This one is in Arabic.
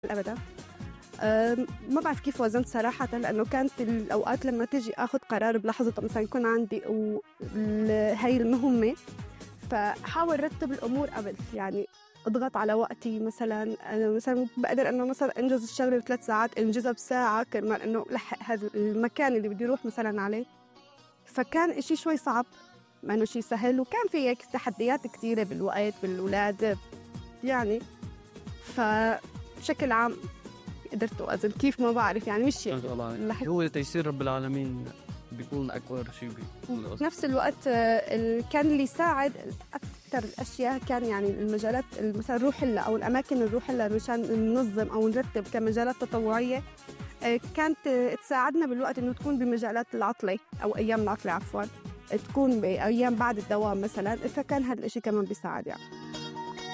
أبدا. ما بعرف كيف وزنت صراحة، لأنه كانت الأوقات لما تيجي أخذ قرار بلحظة مثلا يكون عندي هاي المهمة، فحاول رتب الأمور قبل، يعني اضغط على وقتي. مثلا أنا مثلا بقدر إنه مثلا أنجز الشغلة ب3 ساعات أنجزها بساعة، كرمال إنه لحق هذا المكان اللي بدي أروح مثلا عليه. فكان إشي شوي صعب، ما إنه شي سهل، وكان في هيك تحديات كتيرة بالوقت بالولاد يعني. فبشكل عام قدرت أوازن كيف ما بعرف، يعني مش ما شاء الله، هو تيسير رب العالمين بيكون أكبر شيء بيكون. في نفس الوقت كان اللي يساعد أكثر الأشياء كان يعني المجالات مثلا نروح لها، أو الأماكن اللي نروح لها مشان ننظم أو نرتب كمجالات تطوعية. كانت تساعدنا بالوقت إنه تكون بمجالات العطلة أو أيام العطلة عفواً، تكون بأيام بعد الدوام مثلا، فكان هذا الإشي كمان بيساعد يعني.